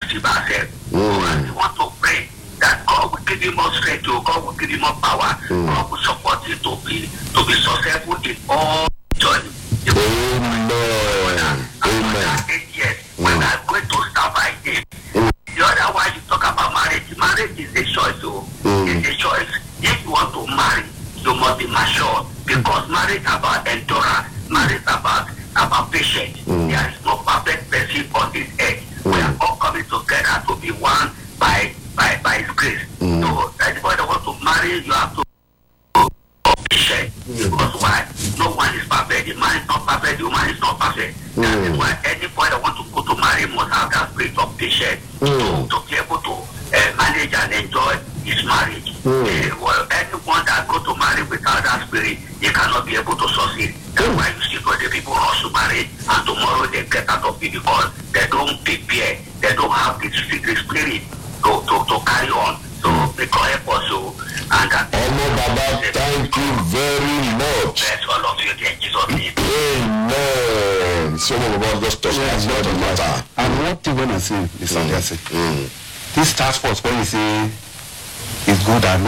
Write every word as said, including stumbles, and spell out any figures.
deceive ourselves. So and we want to pray that God will give him more strength, God will give him more power, mm. God will support him to be to be successful in all journey. Amen. Amen. Eight years when we are going to start by him. The other one you talk about marriage. Marriage is a choice, so mm. it's a choice. If you want to marry, you must be mature because marriage about endurance, marriage about about patience. Mm. There is no perfect person on this earth. Mm. We are all coming together to be one by by by His grace. Mm. So anybody that wants to marry, you have to be patient. Mm. Because why? No one is perfect. The man is not perfect. The woman is not perfect. Mm. That is why anybody that wants to go to marry must have that spirit of patience mm. to, to be able to uh, manage and enjoy his marriage. Mm. Uh, well, anyone that go to marry without that spirit, they cannot be able to succeed. That's mm. why you see what the people rush to marry, and tomorrow they get out of it because they don't prepare, they don't have the secret spirit to, to, to carry on. So they call it also. And that Omo Baba, thank you very much. Bless all of you in Jesus' name. Amen. So Baba just touch yeah, not the matter. And one thing when I say, Mister Mm. Jesse, mm. this task force when you say it's good and